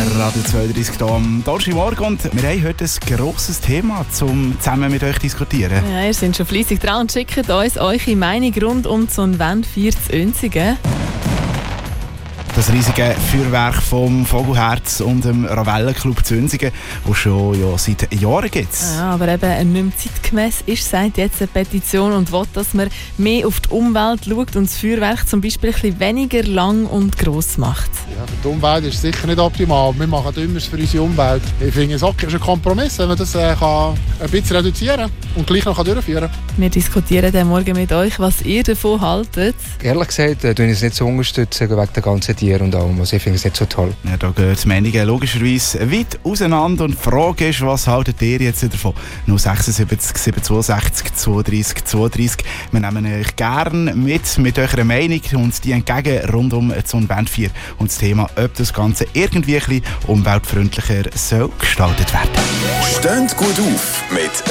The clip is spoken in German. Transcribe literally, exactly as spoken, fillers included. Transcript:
Radio zweiunddreißig hier am Donnerstagmorgen und wir haben heute ein grosses Thema, um zusammen mit euch zu diskutieren. Ja, ihr seid schon fleissig dran und schickt uns eure Meinung rund um die Sonnenwendfeier zu Oenzingen. Das riesige Feuerwerk vom Vogelherz und dem Ravellenclub zu Oenzingen, das schon ja, seit Jahren gibt. Ja, aber eben nicht mehr zeitgemäss ist, sagt jetzt eine Petition und will, dass man mehr auf die Umwelt schaut und das Feuerwerk zum Beispiel ein bisschen weniger lang und gross macht. Ja, für die Umwelt ist es sicher nicht optimal. Wir machen immer für unsere Umwelt. Ich finde, es ist ein Kompromiss, wenn man das äh, kann ein bisschen reduzieren kann und gleich noch durchführen kann. Wir diskutieren dann morgen mit euch, was ihr davon haltet. Ehrlich gesagt, äh, tue ich es nicht so unterstützen wegen der ganzen Tiere und allem. Also ich finde es nicht so toll. Ja, da gehen die Meinungen logischerweise weit auseinander und die Frage ist, was haltet ihr jetzt davon? null sechs sieben sieben zwei sechs zweiunddreißig zweiunddreißig. Wir nehmen euch gerne mit mit eurer Meinung und die entgegen rund um die Sonnenwendfeier und das Thema, ob das Ganze irgendwie ein bisschen umweltfreundlicher soll gestaltet werden. Steht gut auf mit